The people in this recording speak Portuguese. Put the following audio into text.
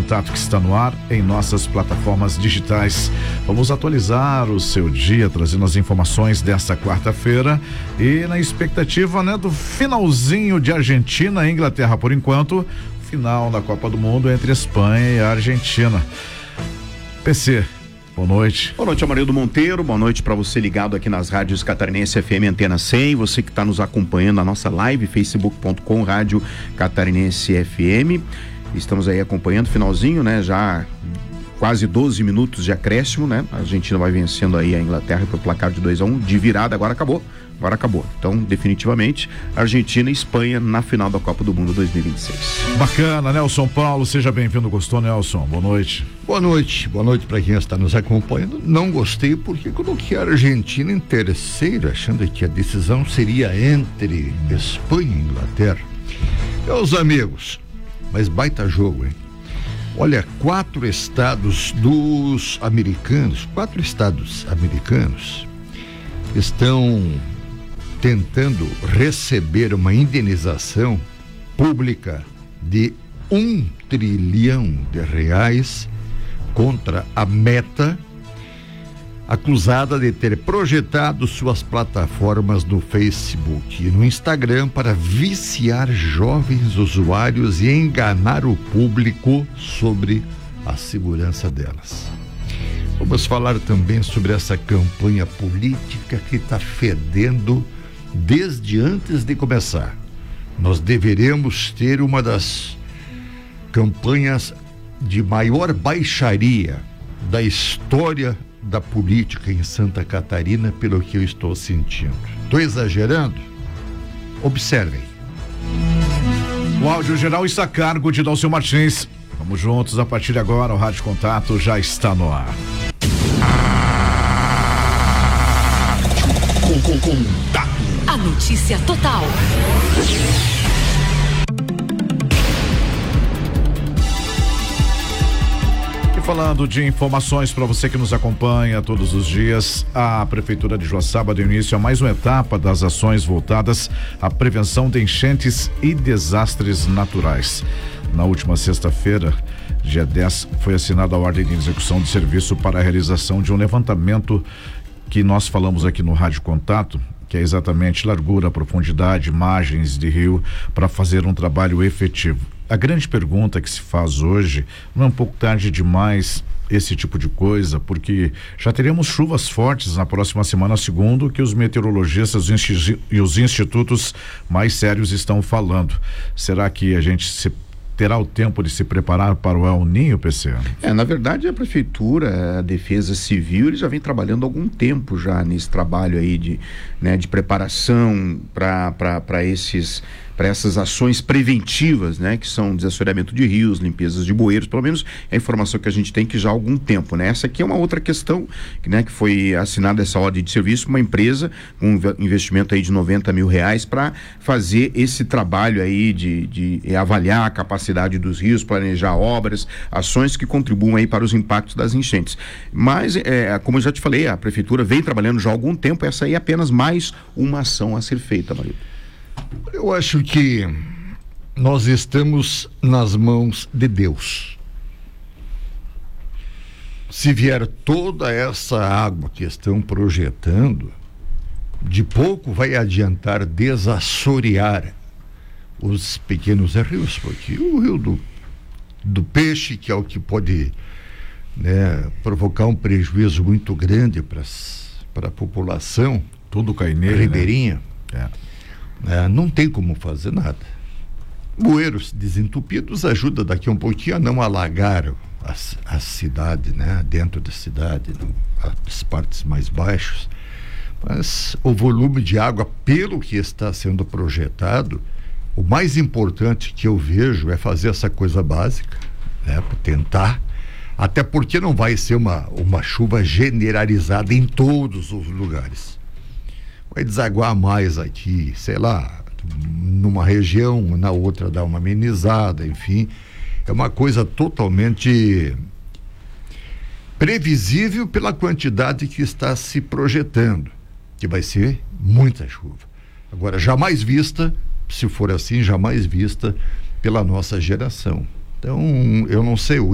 Contato, que está no ar em nossas plataformas digitais. Vamos atualizar o seu dia, trazendo as informações desta quarta-feira e na expectativa, do finalzinho de Argentina e Inglaterra, por enquanto, final da Copa do Mundo entre Espanha e Argentina. PC, boa noite. Boa noite, Amarildo Monteiro. Boa noite para você ligado aqui nas rádios Catarinense FM Antena 100. Você que está nos acompanhando na nossa live, facebook.com, Rádio Catarinense FM. Estamos aí acompanhando, finalzinho, já quase 12 minutos de acréscimo, A Argentina vai vencendo aí a Inglaterra pelo placar de 2-1, de virada, agora acabou. Então, definitivamente, Argentina e Espanha na final da Copa do Mundo 2026. Bacana, Nelson Paulo, seja bem-vindo. Gostou, Nelson? Boa noite. Boa noite para quem está nos acompanhando. Não gostei porque coloquei a Argentina em terceiro, achando que a decisão seria entre Espanha e Inglaterra. Meus amigos, mas baita jogo, hein? Olha, 4 estados americanos estão tentando receber uma indenização pública de R$1 trilhão contra a Meta, acusada de ter projetado suas plataformas no Facebook e no Instagram para viciar jovens usuários e enganar o público sobre a segurança delas. Vamos falar também sobre essa campanha política que está fedendo desde antes de começar. Nós deveremos ter uma das campanhas de maior baixaria da história da política em Santa Catarina, pelo que eu estou sentindo. Estou exagerando? Observem. O áudio geral está a cargo de Dalcio Martins. Vamos juntos a partir de agora, o Rádio Contato já está no ar. Contato. A notícia total. Falando de informações para você que nos acompanha todos os dias, a Prefeitura de Joaçaba deu início a mais uma etapa das ações voltadas à prevenção de enchentes e desastres naturais. Na última sexta-feira, dia 10, foi assinada a ordem de execução de serviço para a realização de um levantamento que nós falamos aqui no Rádio Contato, que é exatamente largura, profundidade, margens de rio, para fazer um trabalho efetivo. A grande pergunta que se faz hoje, não é um pouco tarde demais esse tipo de coisa, porque já teremos chuvas fortes na próxima semana, segundo que os meteorologistas e os institutos mais sérios estão falando. Será que a gente terá o tempo de se preparar para o El Niño, PC? Na verdade, a Prefeitura, a Defesa Civil, eles já vem trabalhando há algum tempo já nesse trabalho aí de preparação para essas ações preventivas, que são desassoreamento de rios, limpezas de bueiros, pelo menos é a informação que a gente tem que já há algum tempo, Essa aqui é uma outra questão, que foi assinada essa ordem de serviço, uma empresa com um investimento aí de R$90 mil para fazer esse trabalho aí de avaliar a capacidade dos rios, planejar obras, ações que contribuam aí para os impactos das enchentes. Mas, como eu já te falei, a Prefeitura vem trabalhando já há algum tempo, essa aí é apenas mais uma ação a ser feita, Maria. Eu acho que nós estamos nas mãos de Deus. Se vier toda essa água que estão projetando, de pouco vai adiantar desassorear os pequenos rios, porque o rio do Peixe, que é o que pode provocar um prejuízo muito grande para a população, tudo cai nele, ribeirinha, não tem como fazer nada. Bueiros desentupidos ajuda daqui a um pouquinho a não alagar a cidade, dentro da cidade, as partes mais baixas. Mas o volume de água, pelo que está sendo projetado, o mais importante que eu vejo é fazer essa coisa básica, para tentar, até porque não vai ser uma chuva generalizada em todos os lugares. Vai desaguar mais aqui, sei lá, numa região, na outra dá uma amenizada, enfim. É uma coisa totalmente previsível pela quantidade que está se projetando, que vai ser muita chuva. Agora, jamais vista, se for assim, jamais vista pela nossa geração. Então, eu não sei, o